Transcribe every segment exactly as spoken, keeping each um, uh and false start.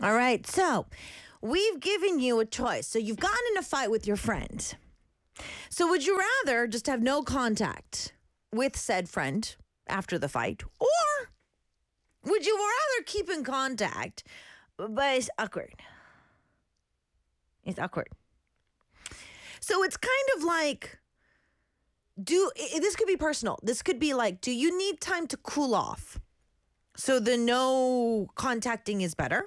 All right, so we've given you a choice. So you've gotten in a fight with your friend. So would you rather just have no contact with said friend after the fight, or would you rather keep in contact, but it's awkward? It's awkward. So it's kind of like, do i- this could be personal. This could be like, do you need time to cool off? So the no contacting is better?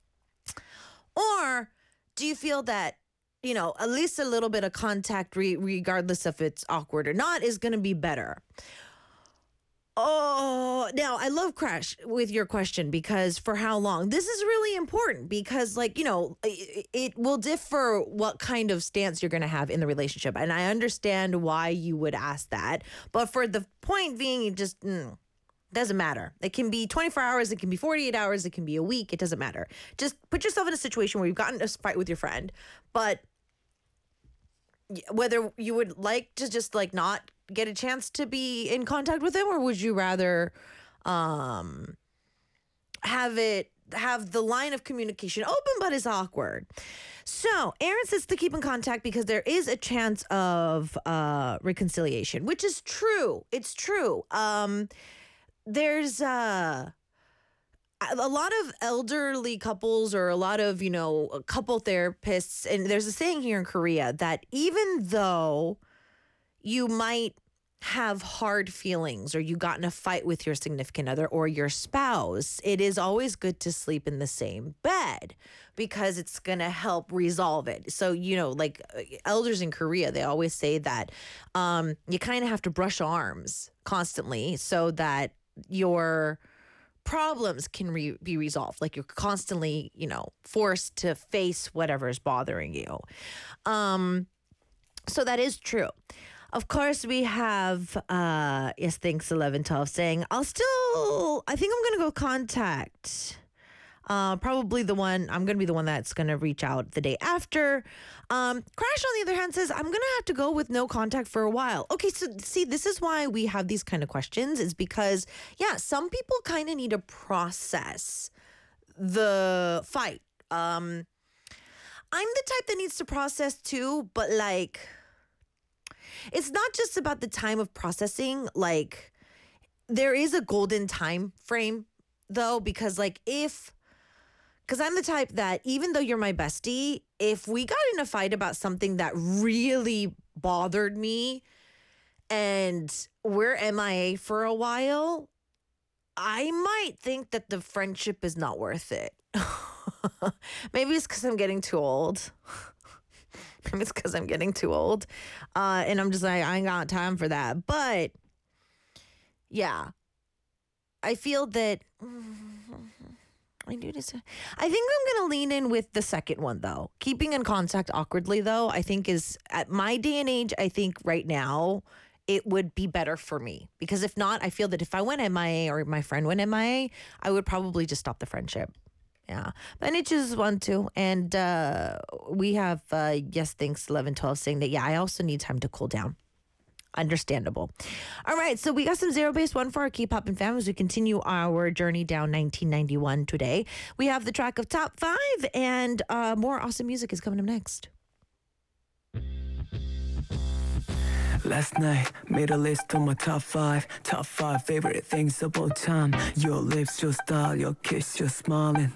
Or do you feel that, you know, at least a little bit of contact, re- regardless if it's awkward or not, is going to be better? Oh, now I love Crash with your question, because for how long? This is really important because, like, you know, it, it will differ what kind of stance you're going to have in the relationship. And I understand why you would ask that. But for the point being, it just mm, doesn't matter. It can be twenty-four hours, it can be forty-eight hours, it can be a week. It doesn't matter. Just put yourself in a situation where you've gotten in a fight with your friend, but whether you would like to just like not get a chance to be in contact with him, or would you rather um have it have the line of communication open but it's awkward? So Aaron says to keep in contact because there is a chance of uh reconciliation, which is true. It's true. Um there's uh a lot of elderly couples, or a lot of, you know, couple therapists, and there's a saying here in Korea that even though you might have hard feelings, or you got in a fight with your significant other or your spouse, it is always good to sleep in the same bed because it's going to help resolve it. So, you know, like uh, elders in Korea, they always say that um, you kind of have to brush arms constantly so that your problems can re- be resolved. Like you're constantly, you know, forced to face whatever is bothering you. Um, so that is true. Of course, we have, uh, yes, thanks, eleven twelve, saying, I'll still, I think I'm going to go contact. Uh, probably the one, I'm going to be the one that's going to reach out the day after. Um, Crash, on the other hand, says, I'm going to have to go with no contact for a while. Okay, so see, this is why we have these kind of questions, is because, yeah, some people kind of need to process the fight. Um, I'm the type that needs to process too, but like, it's not just about the time of processing. Like, there is a golden time frame, though, because, like, if, because I'm the type that even though you're my bestie, if we got in a fight about something that really bothered me and we're M I A for a while, I might think that the friendship is not worth it. Maybe it's because I'm getting too old. Maybe it's because I'm getting too old. Uh, and I'm just like, I ain't got time for that. But yeah, I feel that I do this. I think I'm going to lean in with the second one, though. Keeping in contact awkwardly, though, I think is, at my day and age, I think right now it would be better for me. Because if not, I feel that if I went M I A or my friend went M I A, I would probably just stop the friendship. Yeah. But it chooses one, too. And uh, we have, uh, yes, thanks, eleven twelve, saying that, yeah, I also need time to cool down. Understandable. All right, so we got some zero-based one for our K-pop and fam as we continue our journey down nineteen ninety-one today. We have the track of Top five, and uh, more awesome music is coming up next. Last night, made a list of my top five Top five favorite things about time. Your lips, your style, your kiss, your smiling.